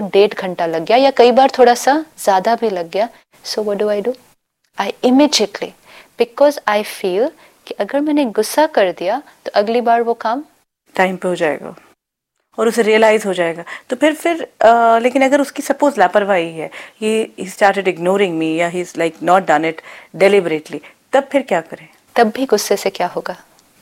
1.5 घंटा लग गया या कई बार थोड़ा सा ज़्यादा भी लग गया, so what do I do? I immediately, because I feel कि अगर मैंने गुस्सा कर दिया तो अगली बार वो काम टाइम पे हो जाएगा और उसे रियलाइज हो जाएगा। तो फिर लेकिन अगर उसकी सपोज लापरवाही है, ही स्टार्टेड इग्नोरिंग मी या he is like not done it deliberately, तब फिर क्या करें? तब भी गुस्से से क्या होगा?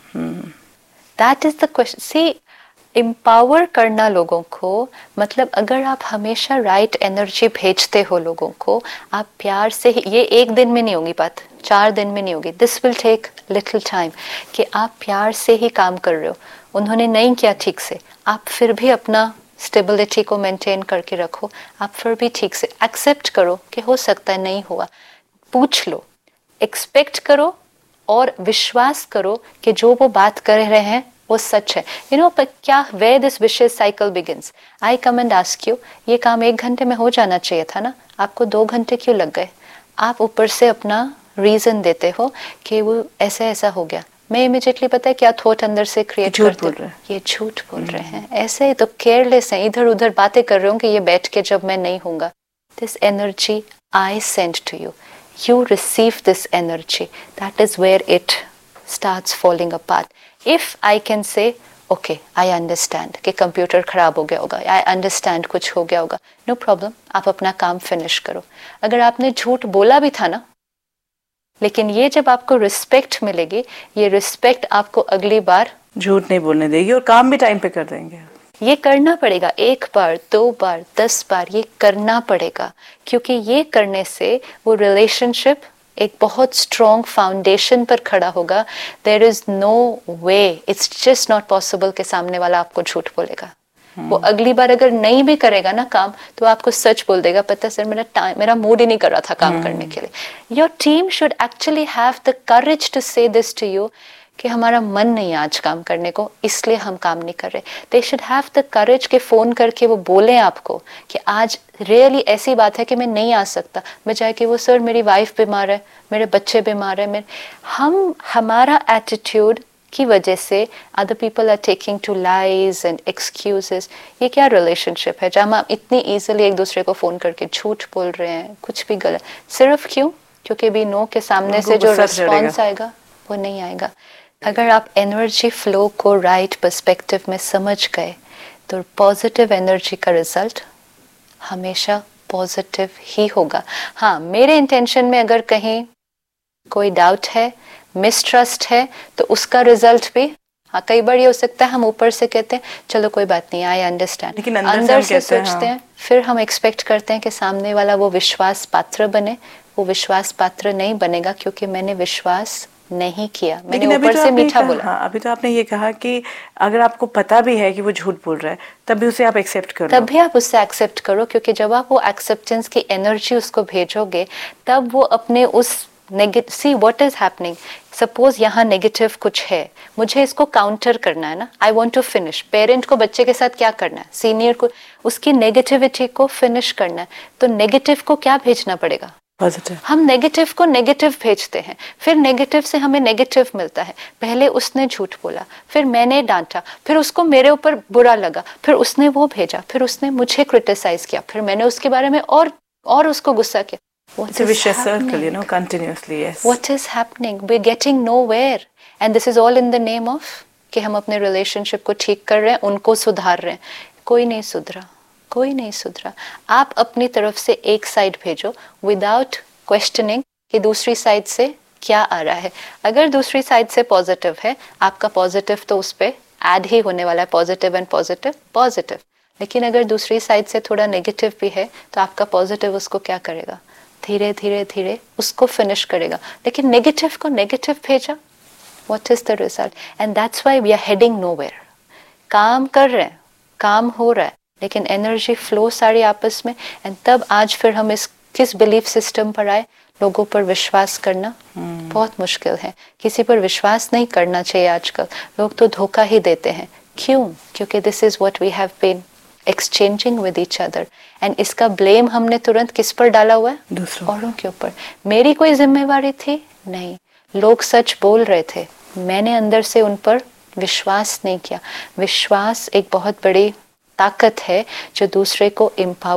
That is the question. C, empower करना लोगों को, मतलब अगर आप हमेशा राइट एनर्जी भेजते हो लोगों को, आप प्यार से ही, ये एक दिन में नहीं होगी बात, 4 दिन में नहीं होगी, this will take little time, कि आप प्यार से ही काम कर रहे हो, उन्होंने नहीं किया ठीक से, आप फिर भी अपना स्टेबिलिटी को मेंटेन करके रखो, आप फिर भी ठीक से एक्सेप्ट करो कि हो सकता है नहीं हुआ, पूछ लो, एक्सपेक्ट करो और विश्वास करो कि जो वो बात कर रहे हैं वो सच है। यू नो, पर क्या where this vicious cycle begins? I come and ask you, ये काम 1 घंटे में हो जाना चाहिए था ना, आपको 2 घंटे क्यों लग गए? आप ऊपर से अपना रीजन देते हो कि वो ऐसा ऐसा हो गया, मैं इमीडिएटली पता है क्या थॉट अंदर से क्रिएट करते हूँ, ये झूठ बोल रहे हैं, ऐसे ही तो केयरलेस हैं, इधर उधर बातें कर रहे हो कि ये बैठ के जब मैं नहीं होऊंगा। This energy I send to you, you receive this energy, that is where it starts falling apart. If I can say, okay, I understand कि कंप्यूटर खराब हो गया होगा, I understand कुछ हो गया होगा, no problem, आप अपना काम फिनिश करो। अगर आपने झूठ बोला भी था ना, लेकिन ये जब आपको रिस्पेक्ट मिलेगी, ये रिस्पेक्ट आपको अगली बार झूठ नहीं बोलने देगी और काम भी टाइम पे कर देंगे। ये करना पड़ेगा, 1 बार 2 बार 10 बार ये करना पड़ेगा, क्योंकि ये करने से वो रिलेशनशिप एक बहुत स्ट्रॉन्ग फाउंडेशन पर खड़ा होगा। There is no way, it's just not possible कि सामने वाला आपको झूठ बोलेगा। वो अगली बार अगर नहीं भी करेगा ना काम, तो आपको सच बोल देगा, पता सर मेरा मूड ही नहीं कर रहा था काम करने के लिए। Your team should actually have the courage to से दिस टू यू कि हमारा मन नहीं है आज काम करने को, इसलिए हम काम नहीं कर रहे। They should have the courage के फोन करके वो बोले आपको कि आज रियली ऐसी बात है कि मैं नहीं आ सकता, बजाय कि वो सर मेरी वाइफ बीमार है, मेरे बच्चे बीमार है। हमारा एटीट्यूड की वजह से other people are taking to lies and excuses. ये क्या रिलेशनशिप है जहाँ हम इतनी ईजिली एक दूसरे को फोन करके झूठ बोल रहे हैं, कुछ भी गलत, सिर्फ क्यों? क्योंकि भी नो के सामने से जो रिस्पॉन्स आएगा वो नहीं आएगा। अगर आप एनर्जी फ्लो को राइट पर्सपेक्टिव में समझ गए तो पॉजिटिव एनर्जी का रिजल्ट हमेशा पॉजिटिव ही होगा। हाँ, मेरे इंटेंशन में अगर कहीं कोई डाउट है, मिसट्रस्ट है, तो उसका रिजल्ट भी, हाँ, कई बार ये हो सकता है हम ऊपर से कहते हैं चलो कोई बात नहीं, आई अंडरस्टैंड, लेकिन अंदर से सोचते हैं, फिर हम एक्सपेक्ट करते हैं कि सामने वाला वो विश्वास पात्र बने। वो विश्वास पात्र नहीं बनेगा क्योंकि मैंने विश्वास नहीं किया, मैंने ऊपर से मीठा बोला। हाँ, अभी तो आपने ये कहा कि अगर आपको पता भी है कि वो झूठ बोल रहा है, तब भी उसे आप एक्सेप्ट करो। तब भी आप उससे एक्सेप्ट करो, क्योंकि जब आप वो एक्सेप्टेंस की एनर्जी उसको भेजोगे, तब वो अपने उस negative, see what is happening, suppose यहाँ नेगेटिव कुछ है, मुझे इसको काउंटर करना है ना, I want to finish. Parent को बच्चे के साथ क्या करना है, सीनियर को उसकी नेगेटिविटी को फिनिश करना है, तो नेगेटिव को क्या भेजना पड़ेगा? पॉजिटिव। हम नेगेटिव को नेगेटिव भेजते हैं, फिर नेगेटिव से हमें नेगेटिव मिलता है। पहले उसने झूठ बोला, फिर मैंने डांटा, फिर उसको मेरे ऊपर बुरा लगा, फिर उसने वो भेजा, फिर उसने मुझे क्रिटिसाइज किया, फिर मैंने उसके बारे में और उसको गुस्सा किया। It's a vicious circle, you know, continuously, yes. What is happening? We're getting nowhere, and this is all in the name of कि हम अपने रिलेशनशिप को ठीक कर रहे हैं, उनको सुधार रहे हैं। कोई नहीं सुधरा, कोई नहीं सुधरा। आप अपनी तरफ से एक साइड भेजो विदाउट क्वेश्चनिंग कि दूसरी साइड से क्या आ रहा है। अगर दूसरी साइड से पॉजिटिव है, आपका पॉजिटिव तो उस पर ऐड ही होने वाला है, पॉजिटिव एंड पॉजिटिव पॉजिटिव। लेकिन अगर दूसरी साइड से थोड़ा नेगेटिव भी है, तो आपका पॉजिटिव उसको क्या करेगा? धीरे धीरे धीरे उसको फिनिश करेगा। लेकिन नेगेटिव को नेगेटिव भेजा, what is the result? And that's why we are heading nowhere. काम कर रहे हैं, काम हो रहा है, लेकिन एनर्जी फ्लो सारी आपस में। एंड तब आज फिर हम किस बिलीफ सिस्टम पर आए? लोगों पर विश्वास करना बहुत मुश्किल है। किसी पर विश्वास नहीं करना चाहिए आजकल, लोग तो धोखा ही देते हैं। क्यों? क्योंकि this is what we have been exchanging with each other. And इसका ब्लेम हमने तुरंत किस पर डाला हुआ है? औरों के ऊपर। मेरी कोई जिम्मेवारी थी? नहीं। लोग सच बोल रहे थे, मैंने अंदर से उन पर विश्वास नहीं किया। विश्वास एक बहुत बड़ी ताकत है जो दूसरे को एम्पावर